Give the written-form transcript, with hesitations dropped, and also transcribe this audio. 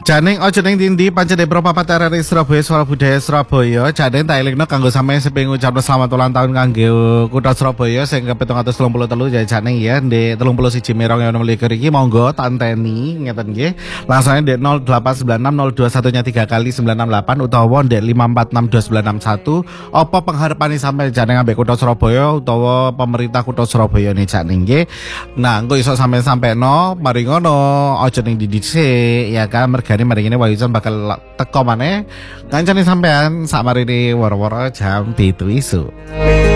Janing ojo ning ndi pancen Pro Papat RRI Surabaya Suara Budaya Surabaya. Janing tak elingno kanggo sampeyan sing ngucapno selamat ulang tahun kangge Kutha Surabaya sing ke-733 ya Janing ya di 31 Mei 2024 iki monggo tanteni ngeten nggih. Langsung di 0896021 3 kali 968 utawa di 5462961 apa pengharapane sampeyan Janing ambek Kutha Surabaya utawa pemerintah Kutha Surabaya nih Janing nggih. Nah, engko iso sampeyan sampeno mari ngono ojo ning ndi dhisik ya kan mergane mari ngene Wayusan bakal teko maneh kancane sampean sak marini woro-woro jam 7 isuk.